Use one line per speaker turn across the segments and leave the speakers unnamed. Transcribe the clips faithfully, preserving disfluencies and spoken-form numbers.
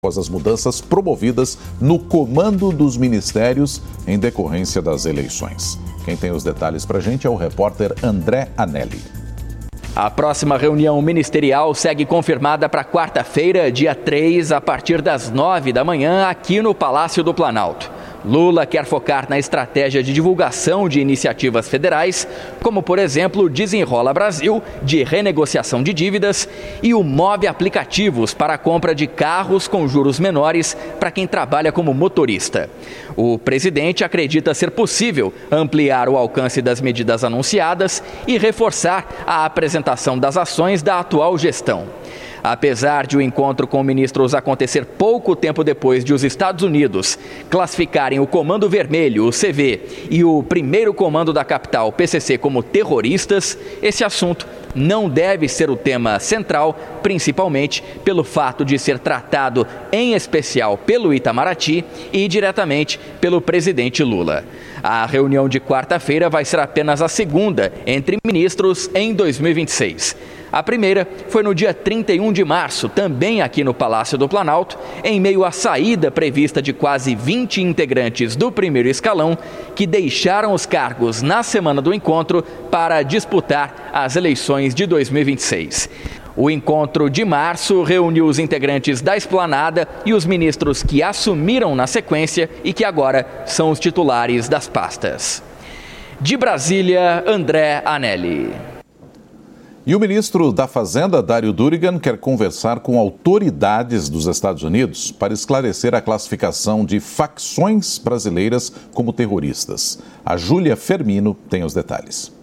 após as mudanças promovidas no comando dos ministérios em decorrência das eleições. Quem tem os detalhes para a gente é o repórter André Anelli.
A próxima reunião ministerial segue confirmada para quarta-feira, dia três, a partir das nove da manhã, aqui no Palácio do Planalto. Lula quer focar na estratégia de divulgação de iniciativas federais, como, por exemplo, o Desenrola Brasil, de renegociação de dívidas, e o Move Aplicativos para a compra de carros com juros menores para quem trabalha como motorista. O presidente acredita ser possível ampliar o alcance das medidas anunciadas e reforçar a apresentação das ações da atual gestão. Apesar de o encontro com ministros acontecer pouco tempo depois de os Estados Unidos classificarem o Comando Vermelho, o C V, e o primeiro comando da capital, o P C C, como terroristas, esse assunto não deve ser o tema central, principalmente pelo fato de ser tratado em especial pelo Itamaraty e diretamente pelo presidente Lula. A reunião de quarta-feira vai ser apenas a segunda entre ministros em dois mil e vinte e seis. A primeira foi no dia trinta e um de março, também aqui no Palácio do Planalto, em meio à saída prevista de quase vinte integrantes do primeiro escalão, que deixaram os cargos na semana do encontro para disputar as eleições de dois mil e vinte e seis. O encontro de março reuniu os integrantes da Esplanada e os ministros que assumiram na sequência e que agora são os titulares das pastas. De Brasília, André Anelli.
E o ministro da Fazenda, Dário Durigan, quer conversar com autoridades dos Estados Unidos para esclarecer a classificação de facções brasileiras como terroristas. A Júlia Fermino tem os detalhes.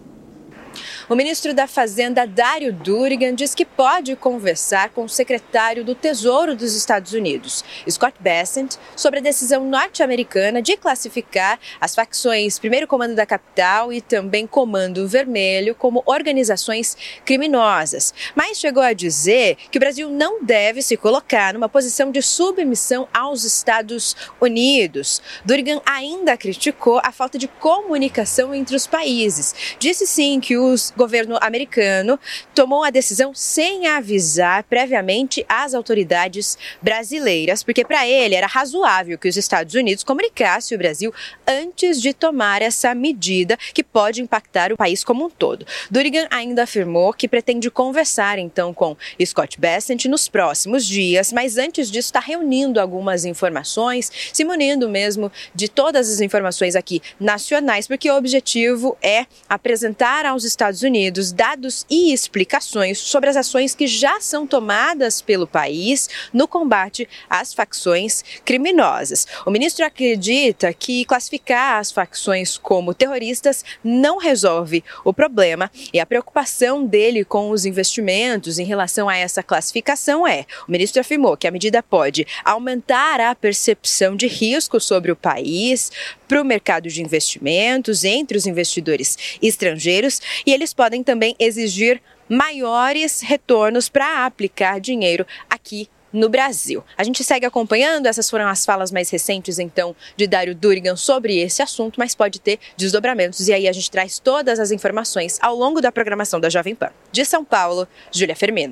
O ministro da Fazenda, Dário Durigan, diz que pode conversar com o secretário do Tesouro dos Estados Unidos, Scott Bessent, sobre a decisão norte-americana de classificar as facções Primeiro Comando da Capital e também Comando Vermelho como organizações criminosas. Mas chegou a dizer que o Brasil não deve se colocar numa posição de submissão aos Estados Unidos. Durigan ainda criticou a falta de comunicação entre os países. Disse sim que os O governo americano tomou a decisão sem avisar previamente as autoridades brasileiras, porque para ele era razoável que os Estados Unidos comunicassem o Brasil antes de tomar essa medida que pode impactar o país como um todo. Durigan ainda afirmou que pretende conversar então com Scott Bessent nos próximos dias, mas antes disso está reunindo algumas informações, se munindo mesmo de todas as informações aqui nacionais, porque o objetivo é apresentar aos Estados Unidos Unidos dados e explicações sobre as ações que já são tomadas pelo país no combate às facções criminosas. O ministro acredita que classificar as facções como terroristas não resolve o problema e a preocupação dele com os investimentos em relação a essa classificação é: o ministro afirmou que a medida pode aumentar a percepção de risco sobre o país para o mercado de investimentos entre os investidores estrangeiros e eles podem também exigir maiores retornos para aplicar dinheiro aqui no Brasil. A gente segue acompanhando, essas foram as falas mais recentes, então, de Dário Durigan sobre esse assunto, mas pode ter desdobramentos e aí a gente traz todas as informações ao longo da programação da Jovem Pan. De São Paulo, Júlia Fermino.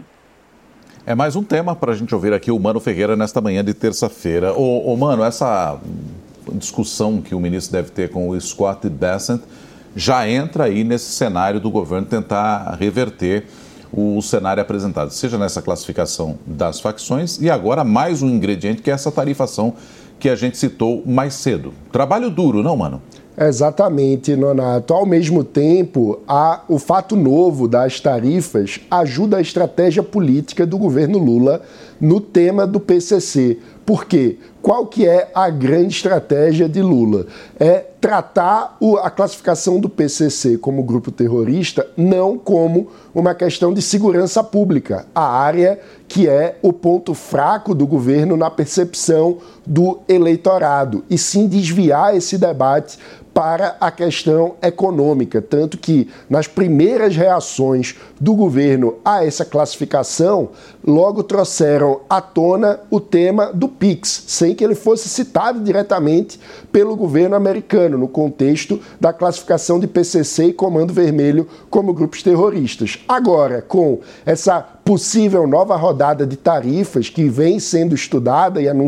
É mais um tema para a gente ouvir aqui o Mano Ferreira nesta manhã de terça-feira. Ô, ô Mano, essa discussão que o ministro deve ter com o Scott Bessent já entra aí nesse cenário do governo tentar reverter o cenário apresentado, seja nessa classificação das facções e agora mais um ingrediente que é essa tarifação que a gente citou mais cedo. Trabalho duro, não, Mano?
Exatamente, Nonato. Ao mesmo tempo, a, o fato novo das tarifas ajuda a estratégia política do governo Lula no tema do P C C. Por quê? Qual que é a grande estratégia de Lula? É tratar o, a classificação do P C C como grupo terrorista não como uma questão de segurança pública, a área que é o ponto fraco do governo na percepção do eleitorado, e sim desviar esse debate para a questão econômica, tanto que nas primeiras reações do governo a essa classificação, logo trouxeram à tona o tema do Pix, sem que ele fosse citado diretamente pelo governo americano, no contexto da classificação de P C C e Comando Vermelho como grupos terroristas. Agora, com essa possível nova rodada de tarifas que vem sendo estudada e anunciada